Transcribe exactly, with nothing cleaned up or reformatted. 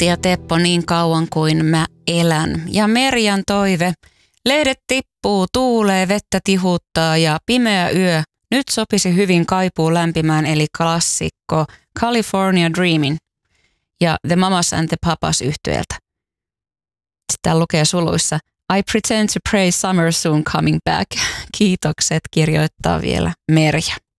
Antti ja Teppo niin kauan kuin mä elän. Ja Merjan toive. Lehdet tippuu, tuulee, vettä tihuttaa ja pimeä yö. Nyt sopisi hyvin kaipuu lämpimään eli klassikko California Dreamin ja The Mamas and the Papas -yhtyeeltä. Sitten lukee suluissa I pretend to pray summer soon coming back. Kiitokset kirjoittaa vielä Merja.